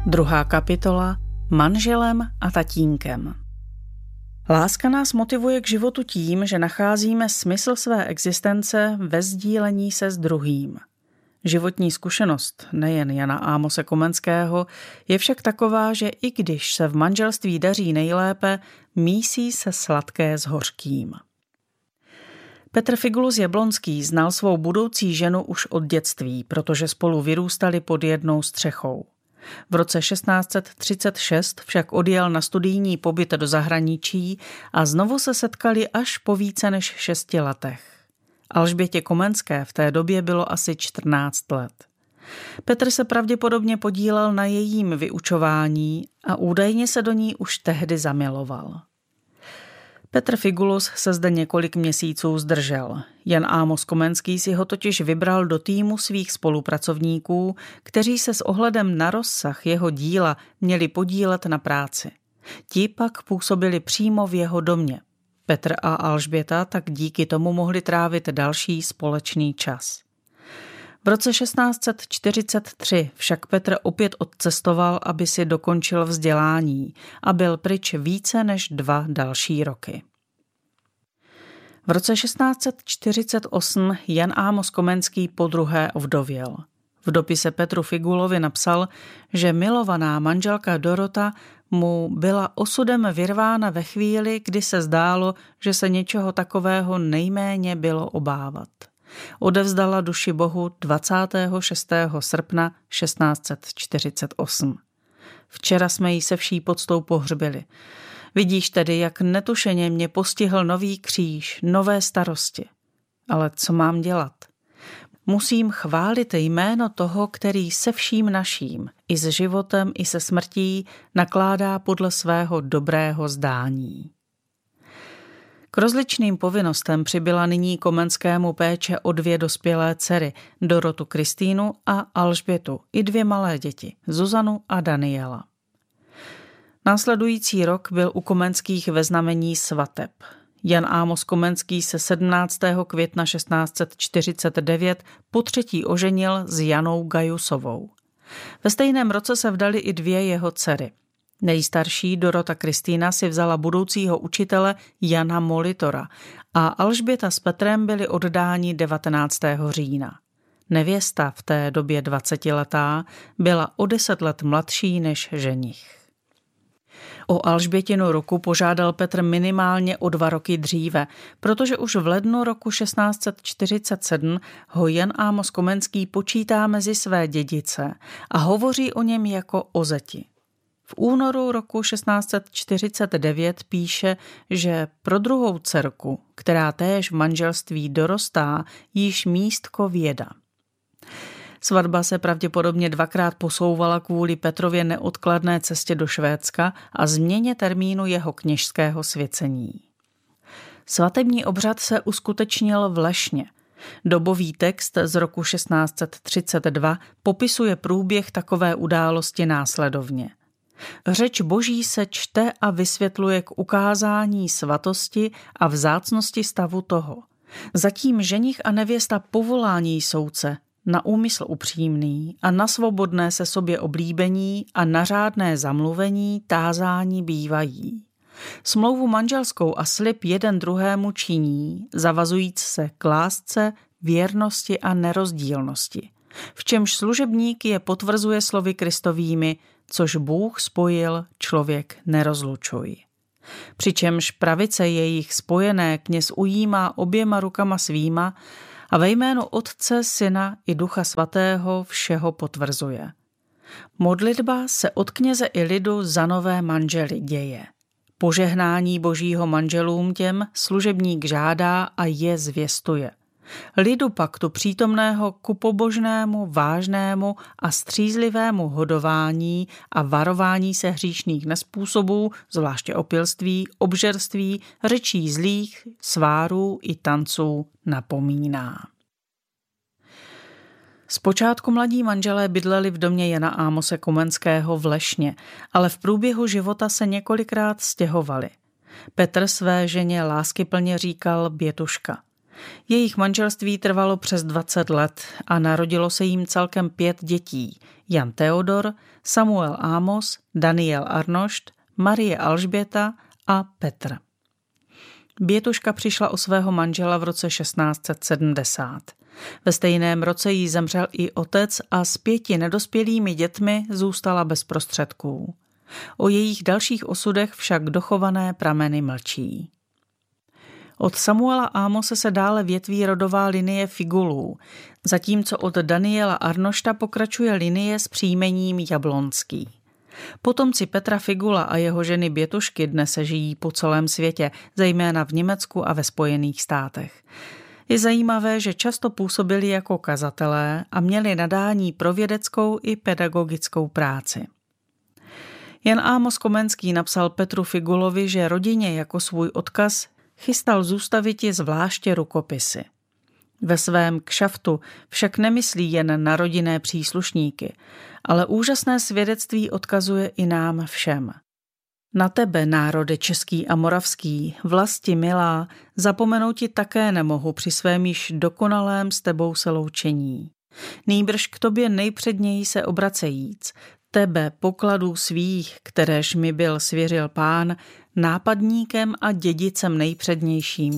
Druhá kapitola. Manželem a tatínkem. Láska nás motivuje k životu tím, že nacházíme smysl své existence ve sdílení se s druhým. Životní zkušenost nejen Jana Ámose Komenského je však taková, že i když se v manželství daří nejlépe, mísí se sladké s hořkým. Petr Figulus Jablonský znal svou budoucí ženu už od dětství, protože spolu vyrůstali pod jednou střechou. V roce 1636 však odjel na studijní pobyt do zahraničí a znovu se setkali až po více než 6 letech. Alžbětě Komenské v té době bylo asi 14 let. Petr se pravděpodobně podílel na jejím vyučování a údajně se do ní už tehdy zamiloval. Petr Figulus se zde několik měsíců zdržel. Jan Ámos Komenský si ho totiž vybral do týmu svých spolupracovníků, kteří se s ohledem na rozsah jeho díla měli podílet na práci. Ti pak působili přímo v jeho domě. Petr a Alžběta tak díky tomu mohli trávit další společný čas. V roce 1643 však Petr opět odcestoval, aby si dokončil vzdělání a byl pryč více než 2 další roky. V roce 1648 Jan Ámos Komenský podruhé ovdověl. V dopise Petru Figulovi napsal, že milovaná manželka Dorota mu byla osudem vyrvána ve chvíli, kdy se zdálo, že se něčeho takového nejméně bylo obávat. Odevzdala duši Bohu 26. srpna 1648. Včera jsme jí se vší poctou pohřbili. Vidíš tedy, jak netušeně mě postihl nový kříž, nové starosti. Ale co mám dělat? Musím chválit jméno toho, který se vším naším, i s životem, i se smrtí, nakládá podle svého dobrého zdání. K rozličným povinnostem přibyla nyní Komenskému péče o 2 dospělé dcery, Dorotu Kristýnu a Alžbětu, i 2 malé děti, Zuzanu a Daniela. Následující rok byl u Komenských ve znamení svateb. Jan Ámos Komenský se 17. května 1649 potřetí oženil s Janou Gajusovou. Ve stejném roce se vdali i 2 jeho dcery. Nejstarší Dorota Kristýna si vzala budoucího učitele Jana Molitora a Alžběta s Petrem byli oddáni 19. října. Nevěsta, v té době 20letá, byla o 10 let mladší než ženich. O Alžbětinu ruku požádal Petr minimálně o 2 roky dříve, protože už v lednu roku 1647 ho Jan Ámos Komenský počítá mezi své dědice a hovoří o něm jako o zeti. V únoru roku 1649 píše, že pro druhou dcerku, která též v manželství dorostá, již místko věda. Svatba se pravděpodobně 2krát posouvala kvůli Petrově neodkladné cestě do Švédska a změně termínu jeho kněžského svěcení. Svatební obřad se uskutečnil v Lešně. Dobový text z roku 1632 popisuje průběh takové události následovně. Řeč Boží se čte a vysvětluje k ukázání svatosti a vzácnosti stavu toho. Zatím ženich a nevěsta povolání soudce, na úmysl upřímný a na svobodné se sobě oblíbení a na řádné zamluvení tázání bývají. Smlouvu manželskou a slib jeden druhému činí, zavazujíc se k lásce, věrnosti a nerozdílnosti. V čemž služebník je potvrzuje slovy Kristovými, což Bůh spojil, člověk nerozlučuj. Přičemž pravice jejich spojené kněz ujímá oběma rukama svýma a ve jménu Otce, Syna i Ducha Svatého všeho potvrzuje. Modlitba se od kněze i lidu za nové manžely děje. Požehnání Božího manželům těm služebník žádá a je zvěstuje. Lidu pak tu přítomného ku pobožnému, vážnému a střízlivému hodování a varování se hříšných nespůsobů, zvláště opilství, obžerství, řečí zlých, svárů i tanců napomíná. Zpočátku mladí manželé bydleli v domě Jana Ámose Komenského v Lešně, ale v průběhu života se několikrát stěhovali. Petr své ženě láskyplně říkal Bětuška. Jejich manželství trvalo přes 20 let a narodilo se jim celkem 5 dětí, Jan Teodor, Samuel Amos, Daniel Arnošt, Marie Alžběta a Petr. Bětuška přišla o svého manžela v roce 1670. Ve stejném roce jí zemřel i otec a s 5 nedospělými dětmi zůstala bez prostředků. O jejich dalších osudech však dochované prameny mlčí. Od Samuela Amose se dále větví rodová linie Figulů, zatímco od Daniela Arnošta pokračuje linie s příjmením Jablonský. Potomci Petra Figula a jeho ženy Bětušky dnes se žijí po celém světě, zejména v Německu a ve Spojených státech. Je zajímavé, že často působili jako kazatelé a měli nadání pro vědeckou i pedagogickou práci. Jan Amos Komenský napsal Petru Figulovi, že rodině jako svůj odkaz chystal zůstaviti zvláště rukopisy. Ve svém kšaftu však nemyslí jen na rodinné příslušníky, ale úžasné svědectví odkazuje i nám všem. Na tebe, národe český a moravský, vlasti milá, zapomenouti také nemohu při svém již dokonalém s tebou se loučení. Nýbrž k tobě nejpředněji se obracejíc, tebe pokladů svých, kteréž mi byl svěřil Pán, nápadníkem a dědicem nejpřednějším